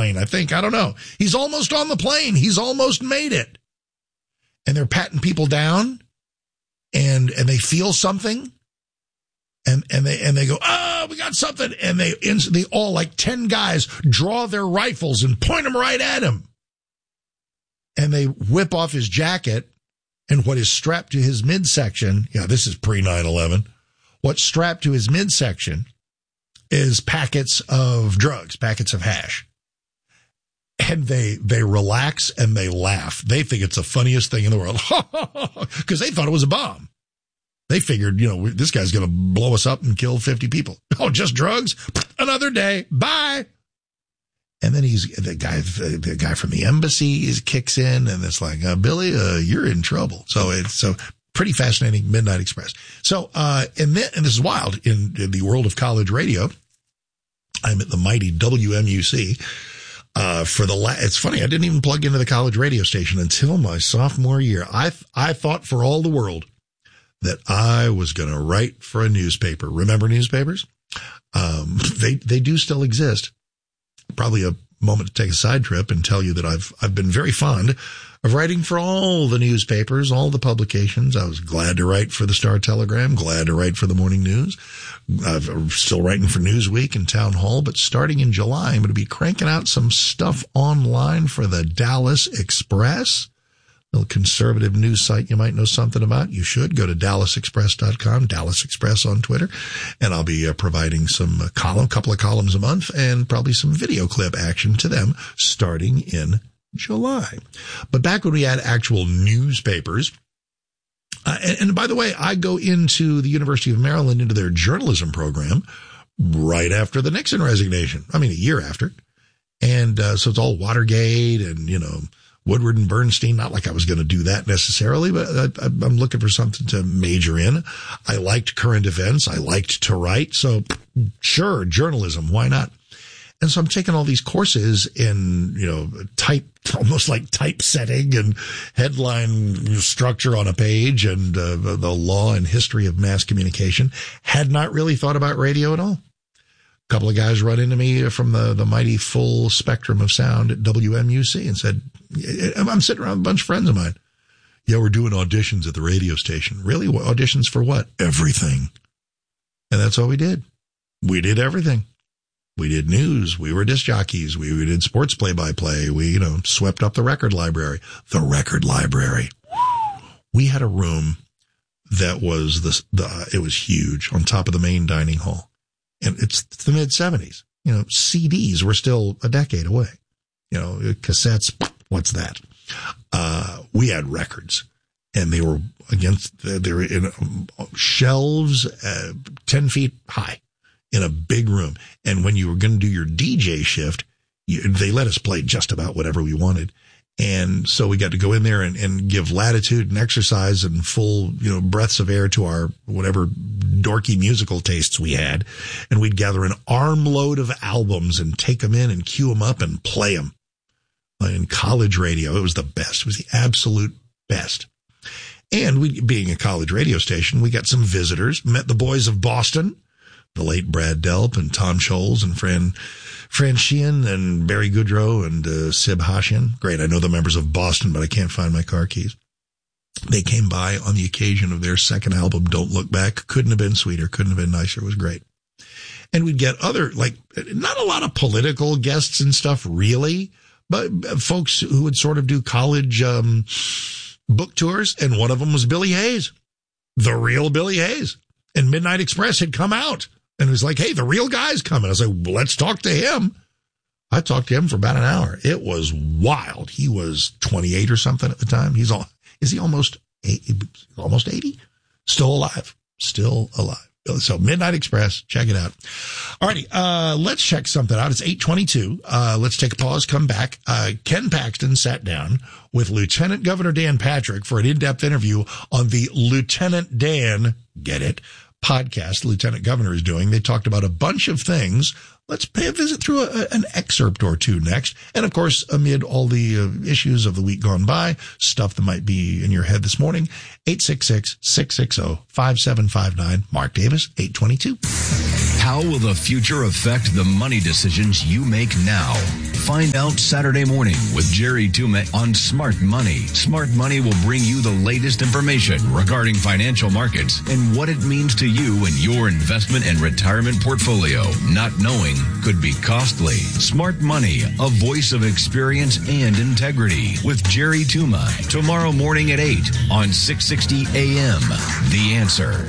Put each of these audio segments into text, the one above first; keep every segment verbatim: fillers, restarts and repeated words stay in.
plane, I think. I don't know. He's almost on the plane. He's almost made it. And they're patting people down, and and they feel something, and and they and they go, oh, we got something, and they instantly all like ten guys draw their rifles and point them right at him, and they whip off his jacket, and what is strapped to his midsection, yeah, this is pre nine eleven, what's strapped to his midsection is packets of drugs, packets of hash. And they they relax and they laugh. They think it's the funniest thing in the world because they thought it was a bomb. They figured, you know, this guy's going to blow us up and kill fifty people. Oh, just drugs? Another day. Bye. And then he's the guy, the guy from the embassy is kicks in, and it's like, uh, Billy, uh, you're in trouble. So it's so pretty fascinating. Midnight Express. So, uh, and then, and this is wild in, in the world of college radio. I'm at the mighty W M U C. Uh, for the la- it's funny, I didn't even plug into the college radio station until my sophomore year. I, th- I thought for all the world that I was going to write for a newspaper. Remember newspapers? Um, they, they do still exist. Probably a moment to take a side trip and tell you that I've, I've been very fond of writing for all the newspapers, all the publications. I was glad to write for the Star Telegram, glad to write for the Morning News. I'm still writing for Newsweek and Town Hall, but starting in July, I'm going to be cranking out some stuff online for the Dallas Express, a little conservative news site you might know something about. You should go to dallas express dot com, Dallas Express on Twitter, and I'll be uh, providing some uh, column, couple of columns a month, and probably some video clip action to them starting in July. But back when we had actual newspapers, Uh, and, and by the way, I go into the University of Maryland into their journalism program right after the Nixon resignation. I mean, a year after. And uh, so it's all Watergate and, you know, Woodward and Bernstein. Not like I was going to do that necessarily, but I, I'm looking for something to major in. I liked current events. I liked to write. So sure, journalism. Why not? And so I'm taking all these courses in, you know, type, almost like typesetting and headline structure on a page and uh, the law and history of mass communication. Had not really thought about radio at all. A couple of guys run into me from the, the mighty full spectrum of sound at W M U C and said, I'm sitting around with a bunch of friends of mine. Yeah, we're doing auditions at the radio station. Really? Auditions for what? Everything. And that's all we did. We did everything. We did news. We were disc jockeys. We, we did sports play-by-play. We, you know, swept up the record library. The record library. We had a room that was the, the it was huge on top of the main dining hall. And it's the mid seventies. You know, C Ds were still a decade away. You know, cassettes, what's that? Uh, we had records. And they were against, they were in shelves uh, ten feet high. In a big room. And when you were going to do your D J shift, you, they let us play just about whatever we wanted. And so we got to go in there and, and give latitude and exercise and full, you know, breaths of air to our whatever dorky musical tastes we had. And we'd gather an armload of albums and take them in and cue them up and play them. In college radio, it was the best. It was the absolute best. And we, being a college radio station, we got some visitors, met the boys of Boston. The late Brad Delp and Tom Scholes and Fran, Fran Sheehan and Barry Goodrow and uh, Sib Hashian. Great. I know the members of Boston, but I can't find my car keys. They came by on the occasion of their second album, Don't Look Back. Couldn't have been sweeter. Couldn't have been nicer. It was great. And we'd get other, like, not a lot of political guests and stuff, really, but folks who would sort of do college um, book tours. And one of them was Billy Hayes, the real Billy Hayes. And Midnight Express had come out. And it was like, hey, the real guy's coming. I was like, well, let's talk to him. I talked to him for about an hour. It was wild. He was twenty-eight or something at the time. He's all, is he almost eighty? Almost eighty? Still alive. Still alive. So Midnight Express, check it out. All righty. Uh, let's check something out. It's eight twenty-two. Uh, let's take a pause, come back. Uh, Ken Paxton sat down with Lieutenant Governor Dan Patrick for an in-depth interview on the Lieutenant Dan, get it, podcast Lieutenant Governor is doing. They talked about a bunch of things. Let's pay a visit through a, an excerpt or two next. And, of course, amid all the uh, issues of the week gone by, stuff that might be in your head this morning, eight six six, six six zero, five seven five nine. Mark Davis, eight twenty-two. How will the future affect the money decisions you make now? Find out Saturday morning with Jerry Tuma on Smart Money. Smart Money will bring you the latest information regarding financial markets and what it means to you and your investment and retirement portfolio. Not knowing could be costly. Smart Money, a voice of experience and integrity with Jerry Tuma. Tomorrow morning at eight on six sixty A M. The Answer.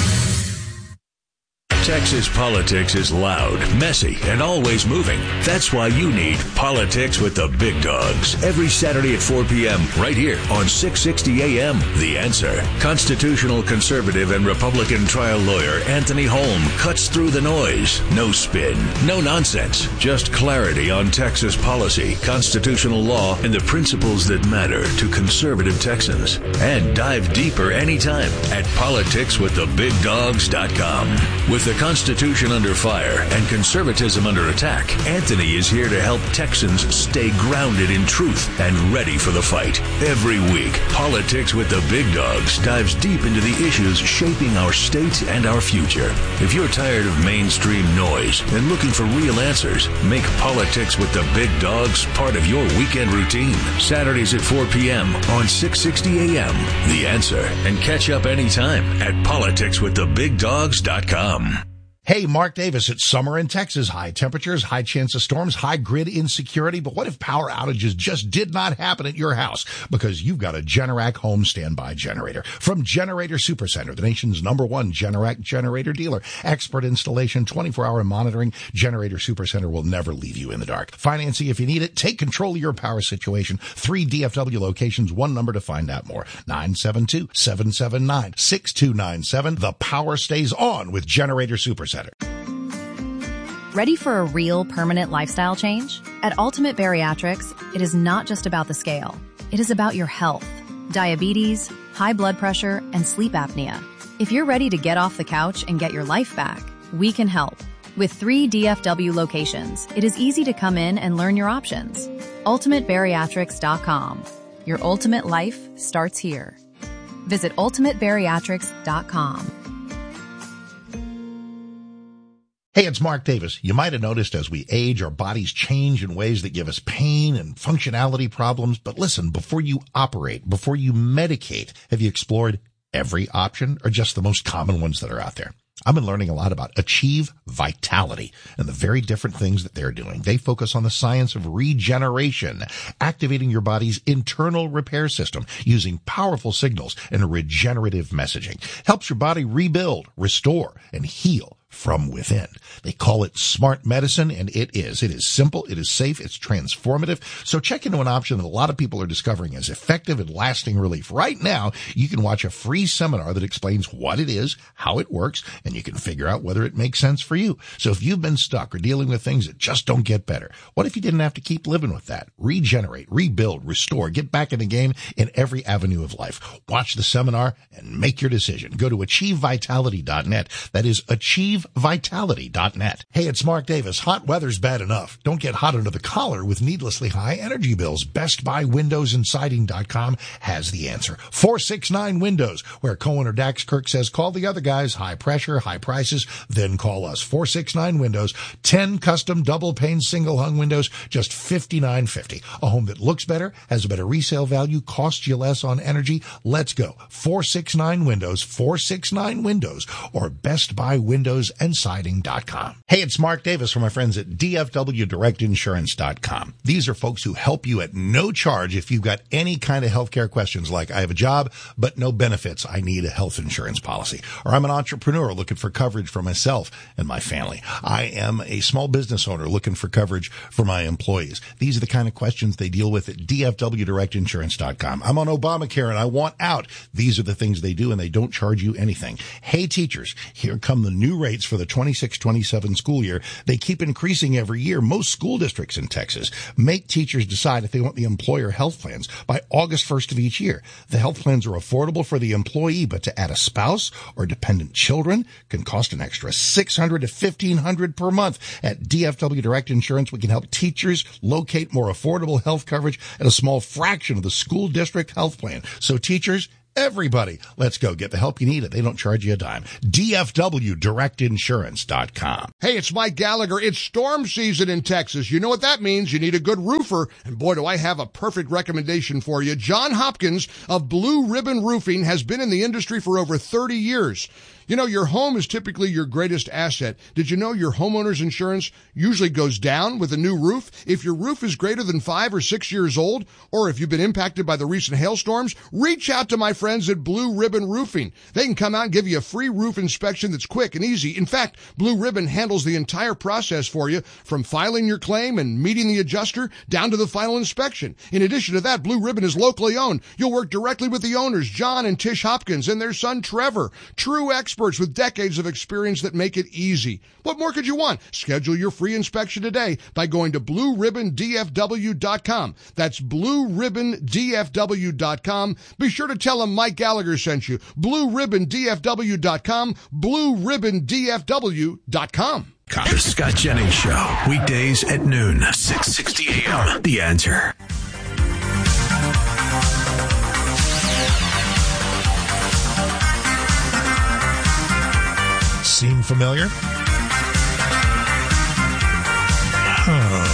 Texas politics is loud, messy, and always moving. That's why you need Politics with the Big Dogs. Every Saturday at four p.m. right here on six sixty A M. The Answer. Constitutional conservative and Republican trial lawyer Anthony Holm cuts through the noise. No spin, no nonsense. Just clarity on Texas policy, constitutional law, and the principles that matter to conservative Texans. And dive deeper anytime at politics with the big dogs dot com. With the Constitution under fire and conservatism under attack, Anthony is here to help Texans stay grounded in truth and ready for the fight. Every week, Politics with the Big Dogs dives deep into the issues shaping our state and our future. If you're tired of mainstream noise and looking for real answers, make Politics with the Big Dogs part of your weekend routine. Saturdays at four p.m. on six sixty A M. The Answer. And catch up anytime at politics with the big dogs dot com. Hey, Mark Davis. It's summer in Texas. High temperatures, high chance of storms, high grid insecurity. But what if power outages just did not happen at your house? Because you've got a Generac home standby generator. From Generator Supercenter, the nation's number one Generac generator dealer. Expert installation, twenty-four hour monitoring. Generator Supercenter will never leave you in the dark. Financing if you need it. Take control of your power situation. Three D F W locations, one number to find out more. nine seven two, seven seven nine, six two nine seven. The power stays on with Generator Supercenter. Ready for a real permanent lifestyle change? At Ultimate Bariatrics, it is not just about the scale. It is about your health, diabetes, high blood pressure, and sleep apnea. If you're ready to get off the couch and get your life back, we can help. With three D F W locations, it is easy to come in and learn your options. ultimate bariatrics dot com. Your ultimate life starts here. Visit ultimate bariatrics dot com. Hey, it's Mark Davis. You might have noticed as we age, our bodies change in ways that give us pain and functionality problems. But listen, before you operate, before you medicate, have you explored every option or just the most common ones that are out there? I've been learning a lot about Achieve Vitality and the very different things that they're doing. They focus on the science of regeneration, activating your body's internal repair system using powerful signals and regenerative messaging. Helps your body rebuild, restore, and heal from within. They call it smart medicine, and it is. It is simple, it is safe, it's transformative. So check into an option that a lot of people are discovering as effective and lasting relief. Right now, you can watch a free seminar that explains what it is, how it works, and you can figure out whether it makes sense for you. So if you've been stuck or dealing with things that just don't get better, what if you didn't have to keep living with that? Regenerate, rebuild, restore, get back in the game in every avenue of life. Watch the seminar and make your decision. Go to achieve vitality dot net. That is achieve vitality dot net. Hey, it's Mark Davis. Hot weather's bad enough. Don't get hot under the collar with needlessly high energy bills. Best Buy Windows and Siding dot com has the answer. four six nine Windows, where Cohen or Dax Kirk says, call the other guys. High pressure, high prices, then call us. four six nine Windows, ten custom double pane single hung windows, just fifty-nine fifty. A home that looks better, has a better resale value, costs you less on energy. Let's go. four six nine Windows, four six nine Windows, or Best Buy Windows and Siding dot com. Hey, it's Mark Davis from my friends at D F W Direct Insurance dot com. These are folks who help you at no charge if you've got any kind of healthcare questions like, I have a job, but no benefits. I need a health insurance policy. Or I'm an entrepreneur looking for coverage for myself and my family. I am a small business owner looking for coverage for my employees. These are the kind of questions they deal with at D F W Direct Insurance dot com. I'm on Obamacare and I want out. These are the things they do, and they don't charge you anything. Hey, teachers, here come the new rates for the twenty-six twenty-seven school year. They keep increasing every year. Most school districts in Texas make teachers decide if they want the employer health plans by August first of each year. The health plans are affordable for the employee, but to add a spouse or dependent children can cost an extra six hundred dollars to fifteen hundred dollars per month. At D F W Direct Insurance, we can help teachers locate more affordable health coverage at a small fraction of the school district health plan. So teachers, everybody. Let's go get the help you need. They don't charge you a dime. D F W direct insurance dot com. Hey, it's Mike Gallagher. It's storm season in Texas. You know what that means. You need a good roofer. And boy, do I have a perfect recommendation for you. John Hopkins of Blue Ribbon Roofing has been in the industry for over thirty years. You know, your home is typically your greatest asset. Did you know your homeowner's insurance usually goes down with a new roof? If your roof is greater than five or six years old, or if you've been impacted by the recent hailstorms, reach out to my friends at Blue Ribbon Roofing. They can come out and give you a free roof inspection that's quick and easy. In fact, Blue Ribbon handles the entire process for you, from filing your claim and meeting the adjuster down to the final inspection. In addition to that, Blue Ribbon is locally owned. You'll work directly with the owners, John and Tish Hopkins, and their son, Trevor. True experts with decades of experience that make it easy. What more could you want? Schedule your free inspection today by going to blue ribbon d f w dot com. That's blue ribbon d f w dot com. Be sure to tell them Mike Gallagher sent you. blue ribbon d f w dot com. blue ribbon d f w dot com. The Scott Jennings Show, weekdays at noon, six sixty a m. The Answer. Seem familiar? Huh.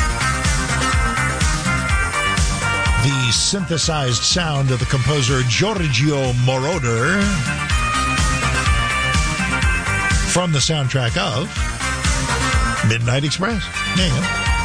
The synthesized sound of the composer Giorgio Moroder from the soundtrack of Midnight Express. There you go.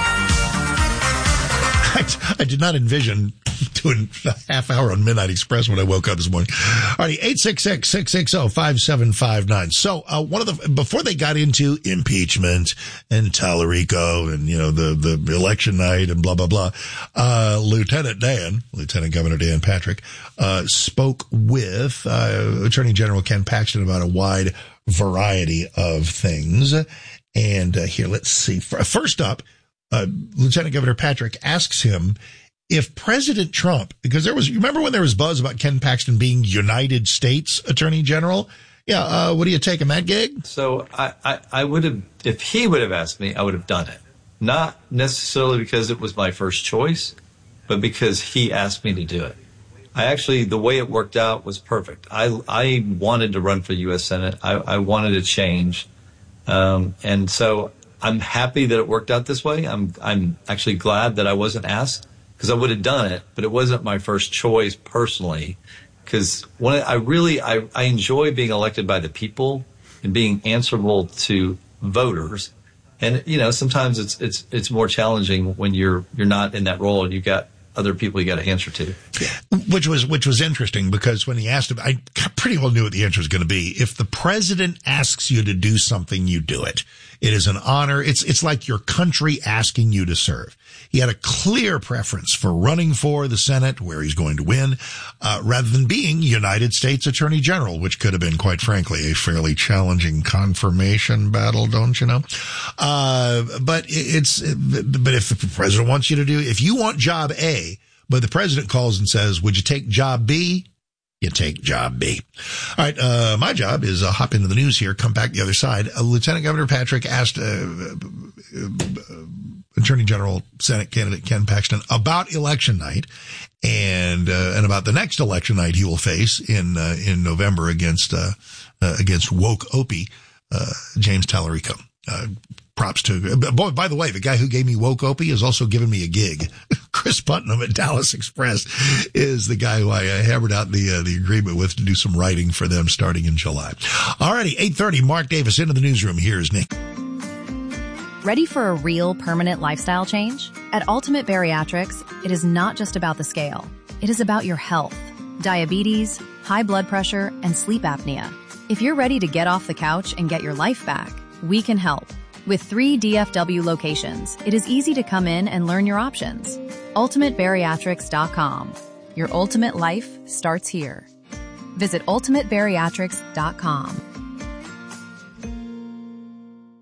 I, I did not envision doing a half hour on Midnight Express when I woke up this morning. All right, eight six six, six six zero, five seven five nine. So, uh, one of the, before they got into impeachment and Tallarico and, you know, the, the election night and blah, blah, blah, uh, Lieutenant Dan, Lieutenant Governor Dan Patrick, uh, spoke with, uh, Attorney General Ken Paxton about a wide variety of things. And, uh, here, let's see. First up, uh, Lieutenant Governor Patrick asks him, if President Trump, because there was, you remember when there was buzz about Ken Paxton being United States Attorney General? Yeah, uh, what do you take in that gig? So I, I, I would have, if he would have asked me, I would have done it. Not necessarily because it was my first choice, but because he asked me to do it. I actually, the way it worked out was perfect. I, I wanted to run for U S Senate. I, I wanted to change. Um, and so I'm happy that it worked out this way. I'm, I'm actually glad that I wasn't asked, because I would have done it, but it wasn't my first choice personally. Because when I really, I, I enjoy being elected by the people and being answerable to voters. And, you know, sometimes it's, it's, it's more challenging when you're, you're not in that role and you've got other people you got to answer to. Yeah. Which was, which was interesting, because when he asked him, I pretty well knew what the answer was going to be. If the president asks you to do something, you do it. It is an honor. It's, it's like your country asking you to serve. He had a clear preference for running for the Senate, where he's going to win, uh, rather than being United States Attorney General, which could have been, quite frankly, a fairly challenging confirmation battle, don't you know? Uh, but it's, but if the president wants you to do, if you want job A, but the president calls and says, would you take job B? You take job B. All right, uh, my job is uh, hop into the news here, come back the other side. Uh, Lieutenant Governor Patrick asked uh, uh, Attorney General Senate candidate Ken Paxton about election night and uh, and about the next election night he will face in uh, in November against uh, uh, against woke Opie, uh, James Tallarico. Uh, props to, boy, by the way, the guy who gave me woke Opie has also given me a gig. Chris Putnam at Dallas Express is the guy who I uh, hammered out the uh, the agreement with to do some writing for them starting in July. Alrighty, eight thirty, Mark Davis into the newsroom. Here's Nick. Ready for a real permanent lifestyle change? At Ultimate Bariatrics, it is not just about the scale. It is about your health, diabetes, high blood pressure, and sleep apnea. If you're ready to get off the couch and get your life back, we can help. With three D F W locations, it is easy to come in and learn your options. ultimate bariatrics dot com. Your ultimate life starts here. Visit ultimate bariatrics dot com.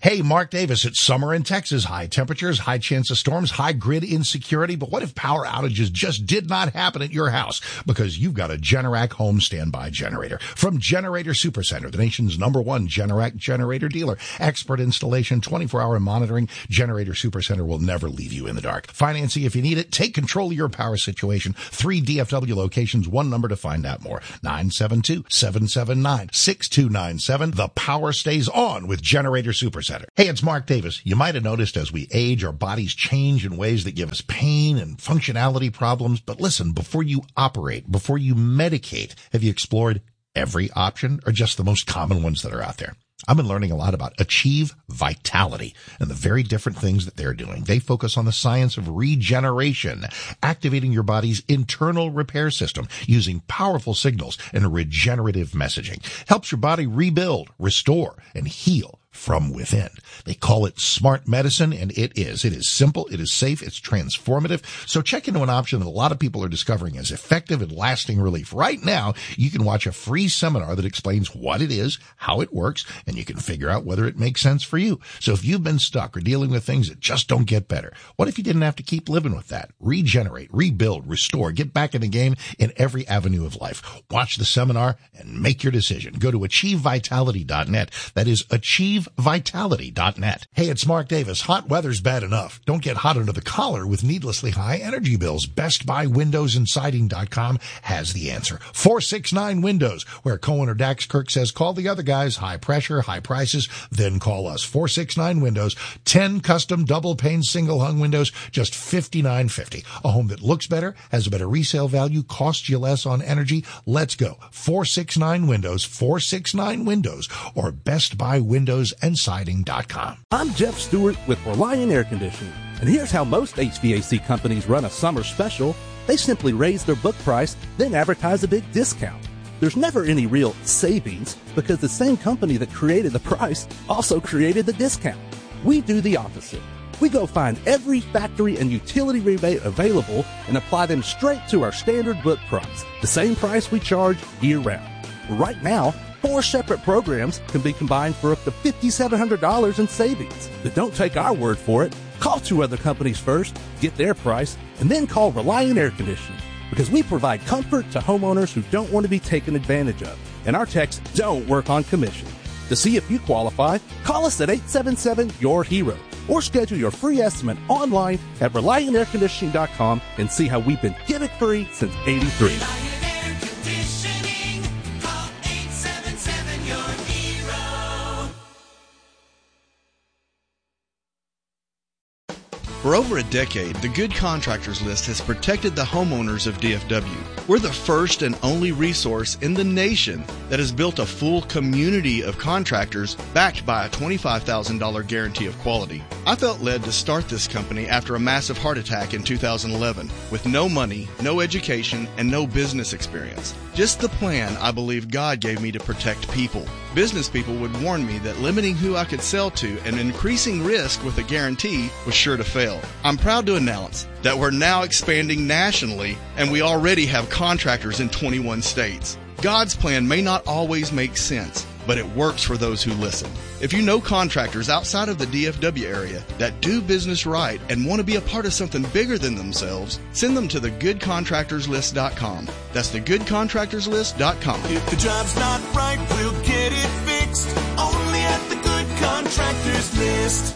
Hey, Mark Davis, it's summer in Texas. High temperatures, high chance of storms, high grid insecurity. But what if power outages just did not happen at your house? Because you've got a Generac home standby generator. From Generator Supercenter, the nation's number one Generac generator dealer. Expert installation, twenty-four hour monitoring. Generator Supercenter will never leave you in the dark. Financing if you need it. Take control of your power situation. Three D F W locations, one number to find out more. nine seven two, seven seven nine, six two nine seven. The power stays on with Generator Supercenter. Hey, it's Mark Davis. You might have noticed as we age, our bodies change in ways that give us pain and functionality problems. But listen, before you operate, before you medicate, have you explored every option or just the most common ones that are out there? I've been learning a lot about Achieve Vitality and the very different things that they're doing. They focus on the science of regeneration, activating your body's internal repair system using powerful signals and regenerative messaging. Helps your body rebuild, restore, and heal from within. They call it smart medicine, and it is. It is simple, it is safe, it's transformative. So check into an option that a lot of people are discovering as effective and lasting relief. Right now, you can watch a free seminar that explains what it is, how it works, and you can figure out whether it makes sense for you. So if you've been stuck or dealing with things that just don't get better, what if you didn't have to keep living with that? Regenerate, rebuild, restore, get back in the game in every avenue of life. Watch the seminar and make your decision. Go to achieve vitality dot net. That is achieve vitality dot net. Hey, it's Mark Davis. Hot weather's bad enough. Don't get hot under the collar with needlessly high energy bills. Best Buy Windows and Siding dot com has the answer. four six nine Windows, where Cohen or Dax Kirk says, call the other guys. High pressure, high prices, then call us. four six nine Windows, ten custom double pane single hung windows, just fifty-nine fifty. A home that looks better, has a better resale value, costs you less on energy. Let's go. four six nine Windows, four six nine Windows, or Best Buy Windows and Siding dot com. I'm Jeff Stewart with Reliant Air Conditioning, and here's how most H V A C companies run a summer special. They simply raise their book price, then advertise a big discount. There's never any real savings because the same company that created the price also created the discount. We do the opposite. We go find every factory and utility rebate available and apply them straight to our standard book price, the same price we charge year-round. Right now, four separate programs can be combined for up to five thousand seven hundred dollars in savings. But don't take our word for it. Call two other companies first, get their price, and then call Reliant Air Conditioning, because we provide comfort to homeowners who don't want to be taken advantage of, and our techs don't work on commission. To see if you qualify, call us at eight seven seven, Y O U R hero, or schedule your free estimate online at reliant air conditioning dot com and see how we've been gimmick-free since eighty-three. For over a decade, the Good Contractors List has protected the homeowners of D F W. We're the first and only resource in the nation that has built a full community of contractors backed by a twenty-five thousand dollars guarantee of quality. I felt led to start this company after a massive heart attack in two thousand eleven with no money, no education, and no business experience. Just the plan I believe God gave me to protect people. Business people would warn me that limiting who I could sell to and increasing risk with a guarantee was sure to fail. I'm proud to announce that we're now expanding nationally, and we already have contractors in twenty-one states. God's plan may not always make sense, but it works for those who listen. If you know contractors outside of the D F W area that do business right and want to be a part of something bigger than themselves, send them to the good contractors list dot com. That's the good contractors list dot com. If the job's not right, we'll get it fixed. Only at the Good Contractors List.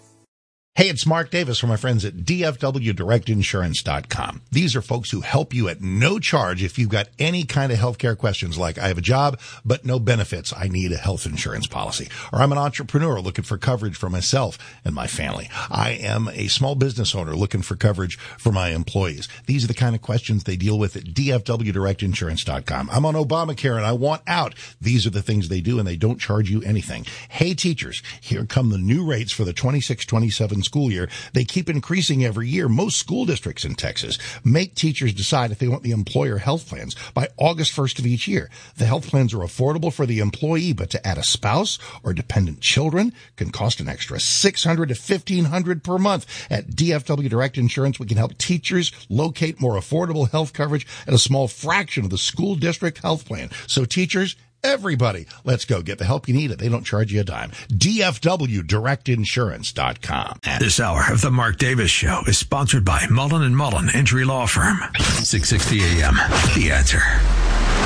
Hey, it's Mark Davis from my friends at D F W direct insurance dot com. These are folks who help you at no charge if you've got any kind of healthcare questions like, I have a job, but no benefits. I need a health insurance policy. Or I'm an entrepreneur looking for coverage for myself and my family. I am a small business owner looking for coverage for my employees. These are the kind of questions they deal with at D F W direct insurance dot com. I'm on Obamacare and I want out. These are the things they do, and they don't charge you anything. Hey, teachers, here come the new rates for the twenty-six twenty-seven school year. They keep increasing every year. Most school districts in Texas make teachers decide if they want the employer health plans by August first of each year. The health plans are affordable for the employee, but to add a spouse or dependent children can cost an extra six hundred dollars to fifteen hundred dollars per month. At D F W Direct Insurance, we can help teachers locate more affordable health coverage at a small fraction of the school district health plan. So teachers, Everybody, let's go get the help you need. They don't charge you a dime. D F W direct insurance dot com. This hour of the Mark Davis Show is sponsored by Mullen and Mullen Injury Law Firm. six sixty A M. The Answer.